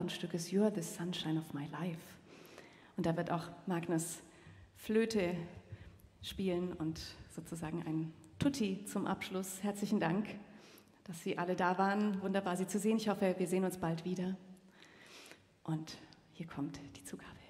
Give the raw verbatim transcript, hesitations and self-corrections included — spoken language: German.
Stück ist You're the Sunshine of My Life. Und da wird auch Magnus Flöte spielen und sozusagen ein Tutti zum Abschluss. Herzlichen Dank, dass Sie alle da waren. Wunderbar, Sie zu sehen. Ich hoffe, wir sehen uns bald wieder. Und hier kommt die Zugabe.